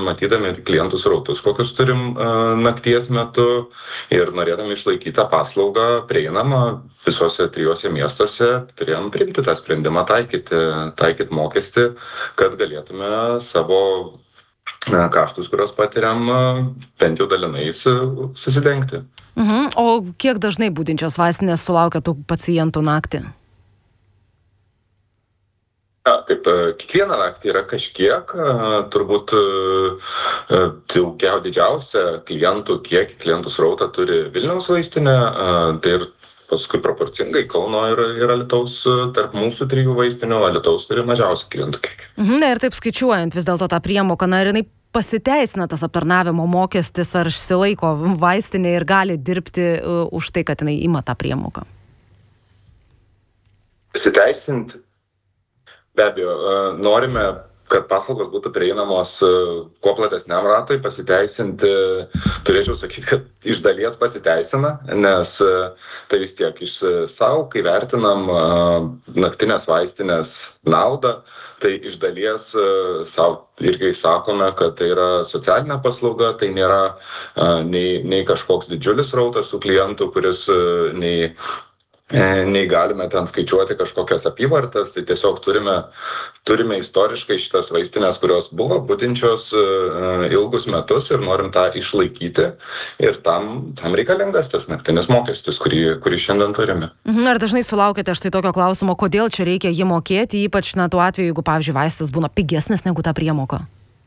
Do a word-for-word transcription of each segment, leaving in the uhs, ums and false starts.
matydami klientų srautus, kokius turim nakties metu ir norėdami išlaikyti tą paslaugą prieinamą visuose trijuose miestuose, turėjom priimti tą sprendimą taikyti, taikyti mokestį, kad galėtume savo kaštus, kurios patiriam, bent jau dalinai susidengti. Mhm. O kiek dažnai budinčios vaistinės sulaukia tų pacientų naktį? Ja, kaip kiekvieną naktį yra kažkiek, turbūt daugiau didžiausia klientų, kiek klientų srautą turi Vilniaus vaistinė, tai ir paskui proporcingai Kauno ir, ir Alytaus tarp mūsų trijų vaistinių, Alytaus turi mažiausią klientų kiekį. Mhm, ir taip skaičiuojant vis dėlto tą priemoką, na ir jinai pasiteisina tas aptarnavimo mokestis, ar išsilaiko vaistinė ir gali dirbti uh, už tai, kad jinai ima tą priemoką? Pasiteisint, be abejo, uh, norime, kad paslaugos būtų prieinamos uh, kuo platesniam ratui, pasiteisinti, turėčiau sakyti, kad iš dalies pasiteisina, nes uh, tai vis tiek iš savo, kai vertinam uh, naktinės vaistinės naudą, tai iš dalies uh, savo irgi sakome, kad tai yra socialinė paslauga, tai nėra uh, nei, nei kažkoks didžiulis rautas su klientu, kuris uh, nei nei galime ten skaičiuoti kažkokias apyvartas, tai tiesiog turime, turime istoriškai šitas vaistinės, kurios buvo budinčios uh, ilgus metus ir norim tą išlaikyti ir tam, tam reikalingas tas naktinis mokestis, kurį, kurį šiandien turime. Ar dažnai sulaukite štai tokio klausimo, kodėl čia reikia jį mokėti, ypač na tuo atveju, jeigu, pavyzdžiui, vaistas būna pigesnis negu ta priemoka?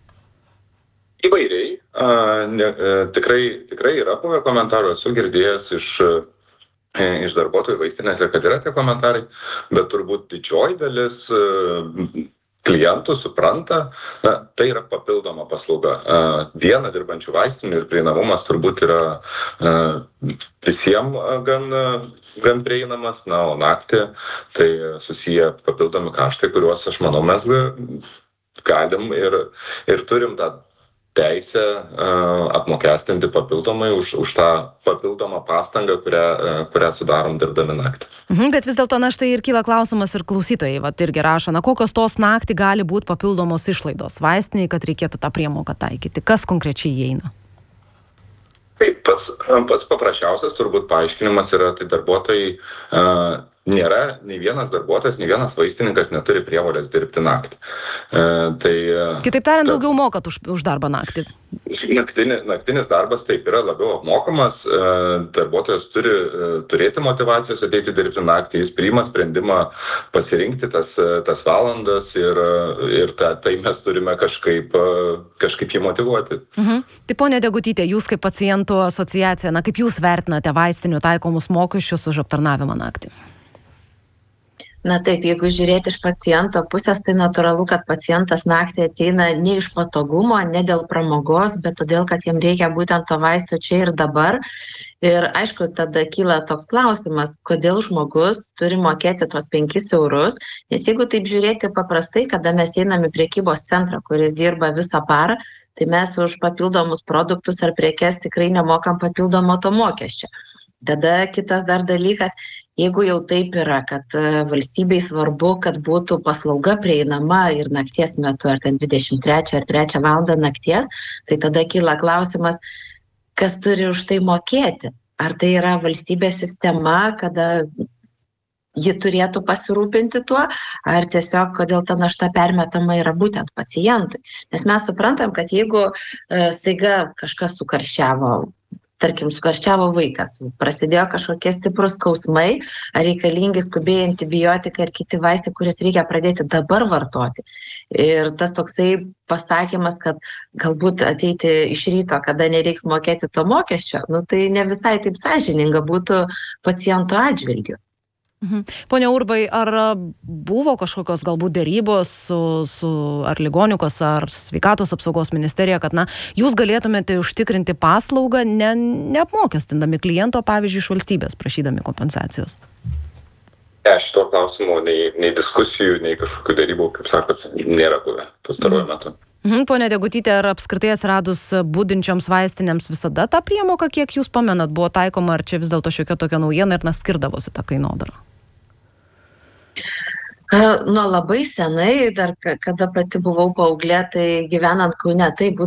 Įvairiai. Uh, ne, uh, tikrai, tikrai yra buvę komentarų, esu girdėjęs iš iš darbuotojų vaistinėse, kad yra tie komentarai, bet turbūt didžioji dalis klientų supranta, na, tai yra papildoma paslauga. Dieną dirbančių vaistinių ir prieinamumas turbūt yra visiems gan, gan prieinamas, na, o naktį tai susiję papildomi kaštai, kuriuos, aš manau, mes galim ir, ir turim tą teisę uh, apmokestinti papildomai už, už tą papildomą pastangą, kurią, uh, kurią sudarom dirbdami naktį. Mhm, bet vis dėlto, na štai ir kyla klausimas ir klausytojai, vat irgi rašo, na kokios tos naktį gali būti papildomos išlaidos vaistiniai, kad reikėtų tą priemoką taikyti. Kas konkrečiai įeina? Taip, pats, pats paprasčiausias turbūt paaiškinimas yra, tai darbuotojai uh, nėra, nei vienas darbuotojas, nei vienas vaistininkas neturi prievolės dirbti naktį. Uh, tai, uh, Kitaip tariant, ta, daugiau mokat už, už darbą naktį. Naktinis, naktinis darbas taip yra labiau apmokamas, uh, darbuotojas turi uh, turėti motyvacijos ateiti dirbti naktį, jis priima sprendimą pasirinkti tas, tas valandas ir, ir ta, tai mes turime kažkaip, uh, kažkaip jį motyvuoti. Mhm. Tai ponia Degutytė, jūs kaip pacientų asociacija, na kaip jūs vertinate vaistinių taikomus mokesčius už aptarnavimą naktį? Na taip, jeigu žiūrėti iš paciento pusės, tai natūralu, kad pacientas naktį ateina ne iš patogumo, ne dėl pramogos, bet todėl, kad jam reikia būtent to vaisto čia ir dabar. Ir aišku, tada kyla toks klausimas, kodėl žmogus turi mokėti tuos penkis eurus, nes jeigu taip žiūrėti paprastai, kada mes einame į prekybos centrą, kuris dirba visą parą, tai mes už papildomus produktus ar prekes tikrai nemokam papildomo to mokesčio. Tada kitas dar dalykas, jeigu jau taip yra, kad valstybei svarbu, kad būtų paslauga prieinama ir nakties metu, ar ten dvidešimt trečią ar trečią valandą nakties, tai tada kyla klausimas, kas turi už tai mokėti. Ar tai yra valstybės sistema, kada ji turėtų pasirūpinti tuo, ar tiesiog kodėl ta našta permetama yra būtent pacientui. Nes mes suprantam, kad jeigu staiga kažkas sukarščiavo, tarkim, sukarščiavo vaikas, prasidėjo kažkokie stiprus skausmai, ar reikalingi skubiai antibiotikai ir kiti vaistai, kurias reikia pradėti dabar vartoti. Ir tas toksai pasakymas, kad galbūt ateiti iš ryto, kada nereiks mokėti to mokesčio, nu tai ne visai taip sąžininga būtų paciento atžvilgiu. Mhm. Pone Urbai, ar buvo kažkokios galbūt dėrybos su, su ar ligoniukos, ar sveikatos apsaugos ministerija, kad na, jūs galėtumėte užtikrinti paslaugą, ne, neapmokestindami kliento, pavyzdžiui, iš valstybės, prašydami kompensacijos? Ne, šito klausimo nei, nei diskusijų, nei kažkokių dėrybų, kaip sakot, nėra buvę pastaruoju mhm. metu. Mhm. Pone Degutytė, ar apskritai atsiradus budinčioms vaistinėms visada ta priemoka, kiek jūs pamenat, buvo taikoma, ar čia vis dėlto šiokia tokia naujiena ir na, skirdavosi tą kainodarą? Nuo labai senai, dar kada pati buvau paauglė, tai gyvenant Kaune, tai